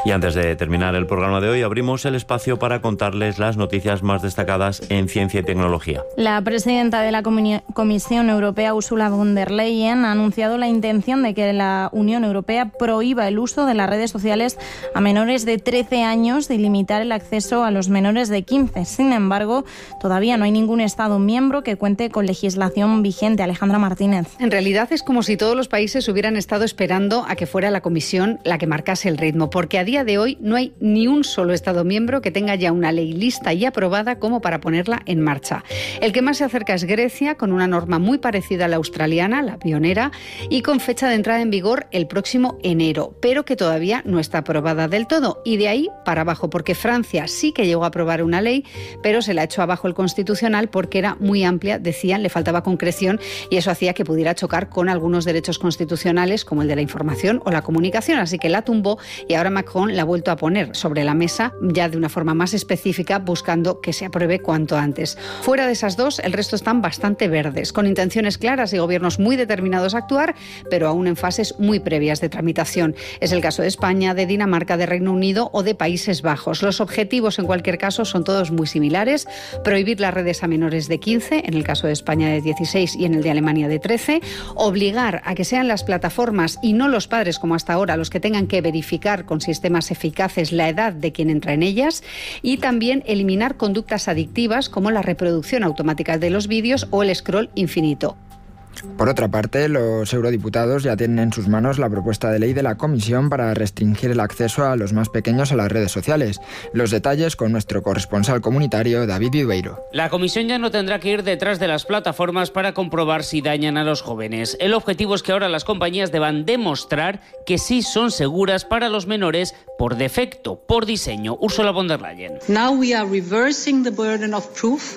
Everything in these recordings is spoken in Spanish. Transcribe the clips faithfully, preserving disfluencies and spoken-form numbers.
Y antes de terminar el programa de hoy, abrimos el espacio para contarles las noticias más destacadas en ciencia y tecnología. La presidenta de la Comisión Europea, Ursula von der Leyen, ha anunciado la intención de que la Unión Europea prohíba el uso de las redes sociales a menores de trece años y limitar el acceso a los menores de quince. Sin embargo, todavía no hay ningún Estado miembro que cuente con legislación vigente. Alejandra Martínez. En realidad es como si todos los países hubieran estado esperando a que fuera la Comisión la que marcase el ritmo, porque a día de hoy no hay ni un solo Estado miembro que tenga ya una ley lista y aprobada como para ponerla en marcha. El que más se acerca es Grecia, con una norma muy parecida a la australiana, la pionera, y con fecha de entrada en vigor el próximo enero, pero que todavía no está aprobada del todo. Y de ahí para abajo, porque Francia sí que llegó a aprobar una ley, pero se la echó abajo el Constitucional porque era muy amplia, decían, le faltaba concreción y eso hacía que pudiera chocar con algunos derechos constitucionales como el de la información o la comunicación. Así que la tumbó y ahora Macron la ha vuelto a poner sobre la mesa ya de una forma más específica, buscando que se apruebe cuanto antes. Fuera de esas dos, el resto están bastante verdes, con intenciones claras y gobiernos muy determinados a actuar, pero aún en fases muy previas de tramitación. Es el caso de España, de Dinamarca, de Reino Unido o de Países Bajos. Los objetivos, en cualquier caso, son todos muy similares. Prohibir las redes a menores de quince, en el caso de España de dieciséis y en el de Alemania de trece. Obligar a que sean las plataformas y no los padres, como hasta ahora, los que tengan que verificar con sistemas eficaces la edad de quien entra en ellas. Y también eliminar conductas adictivas como la reproducción automática de los vídeos o el scroll infinito. Por otra parte, los eurodiputados ya tienen en sus manos la propuesta de ley de la Comisión para restringir el acceso a los más pequeños a las redes sociales. Los detalles con nuestro corresponsal comunitario, David Viveiro. La Comisión ya no tendrá que ir detrás de las plataformas para comprobar si dañan a los jóvenes. El objetivo es que ahora las compañías deban demostrar que sí son seguras para los menores por defecto, por diseño. Ursula von der Leyen. Now we are reversing the burden of proof.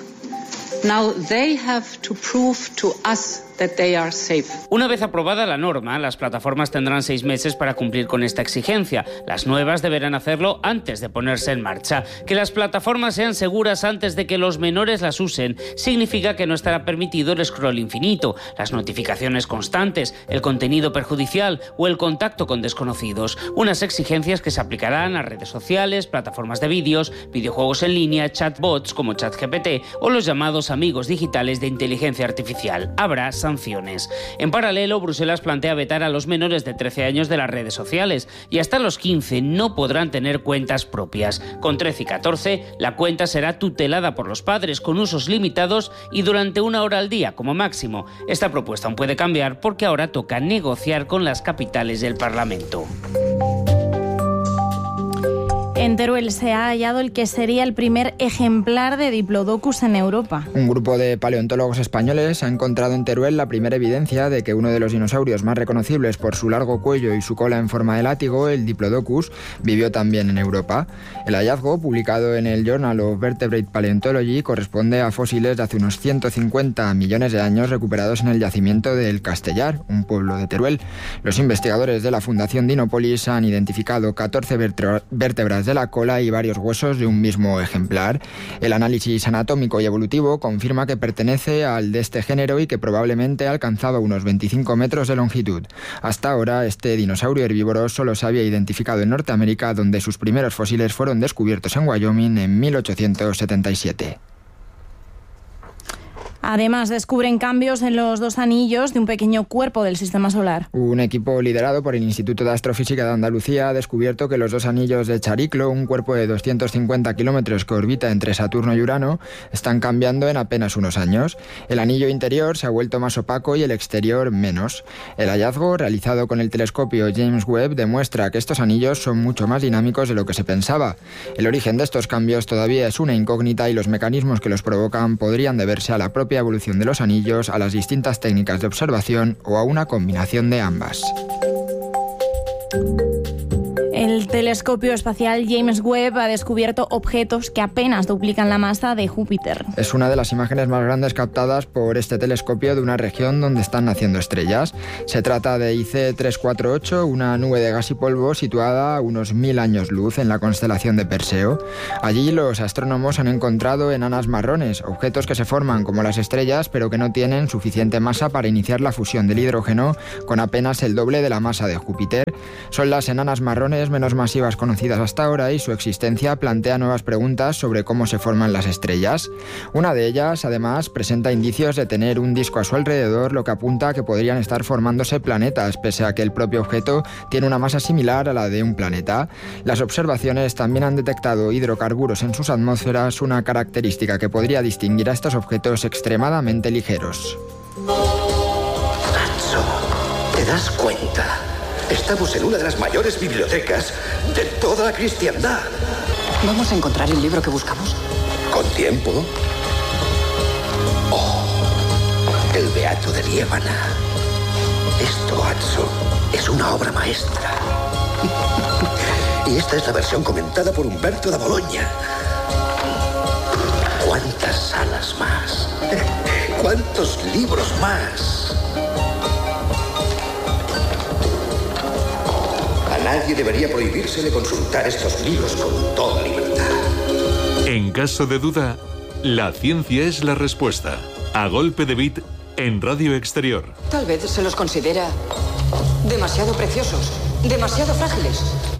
Now they have to prove to us that they are safe. Una vez aprobada la norma, las plataformas tendrán seis meses para cumplir con esta exigencia. Las nuevas deberán hacerlo antes de ponerse en marcha. Que las plataformas sean seguras antes de que los menores las usen significa que no estará permitido el scroll infinito, las notificaciones constantes, el contenido perjudicial o el contacto con desconocidos. Unas exigencias que se aplicarán a redes sociales, plataformas de vídeos, videojuegos en línea, chatbots como ChatGPT o los llamados amigos digitales de inteligencia artificial. Habrá sanciones. En paralelo, Bruselas plantea vetar a los menores de trece años de las redes sociales y hasta los quince no podrán tener cuentas propias. Con trece y catorce, la cuenta será tutelada por los padres con usos limitados y durante una hora al día como máximo. Esta propuesta aún puede cambiar porque ahora toca negociar con las capitales del Parlamento. En Teruel se ha hallado el que sería el primer ejemplar de Diplodocus en Europa. Un grupo de paleontólogos españoles ha encontrado en Teruel la primera evidencia de que uno de los dinosaurios más reconocibles por su largo cuello y su cola en forma de látigo, el Diplodocus, vivió también en Europa. El hallazgo, publicado en el Journal of Vertebrate Paleontology, corresponde a fósiles de hace unos ciento cincuenta millones de años recuperados en el yacimiento del Castellar, un pueblo de Teruel. Los investigadores de la Fundación Dinopolis han identificado catorce vértebras de la cola y varios huesos de un mismo ejemplar. El análisis anatómico y evolutivo confirma que pertenece al de este género y que probablemente alcanzaba unos veinticinco metros de longitud. Hasta ahora, este dinosaurio herbívoro solo se había identificado en Norteamérica, donde sus primeros fósiles fueron descubiertos en Wyoming en mil ochocientos setenta y siete. Además, descubren cambios en los dos anillos de un pequeño cuerpo del Sistema Solar. Un equipo liderado por el Instituto de Astrofísica de Andalucía ha descubierto que los dos anillos de Chariclo, un cuerpo de doscientos cincuenta kilómetros que orbita entre Saturno y Urano, están cambiando en apenas unos años. El anillo interior se ha vuelto más opaco y el exterior menos. El hallazgo, realizado con el telescopio James Webb, demuestra que estos anillos son mucho más dinámicos de lo que se pensaba. El origen de estos cambios todavía es una incógnita y los mecanismos que los provocan podrían deberse a la propia evolución de los anillos, a las distintas técnicas de observación o a una combinación de ambas. El telescopio espacial James Webb ha descubierto objetos que apenas duplican la masa de Júpiter. Es una de las imágenes más grandes captadas por este telescopio de una región donde están naciendo estrellas. Se trata de I C trescientos cuarenta y ocho, una nube de gas y polvo situada a unos mil años luz en la constelación de Perseo. Allí los astrónomos han encontrado enanas marrones, objetos que se forman como las estrellas pero que no tienen suficiente masa para iniciar la fusión del hidrógeno con apenas el doble de la masa de Júpiter. Son las enanas marrones menos menos masivas conocidas hasta ahora y su existencia plantea nuevas preguntas sobre cómo se forman las estrellas. Una de ellas, además, presenta indicios de tener un disco a su alrededor, lo que apunta a que podrían estar formándose planetas, pese a que el propio objeto tiene una masa similar a la de un planeta. Las observaciones también han detectado hidrocarburos en sus atmósferas, una característica que podría distinguir a estos objetos extremadamente ligeros. Nacho, ¿te das cuenta? Estamos en una de las mayores bibliotecas de toda la cristiandad. ¿Vamos a encontrar el libro que buscamos? Con tiempo. Oh, el Beato de Liébana. Esto, Atso, es una obra maestra. Y esta es la versión comentada por Humberto da Bologna. ¿Cuántas salas más? ¿Cuántos libros más? A nadie debería prohibírsele consultar estos libros con toda libertad. En caso de duda, la ciencia es la respuesta. A golpe de bit en Radio Exterior. Tal vez se los considera demasiado preciosos, demasiado frágiles.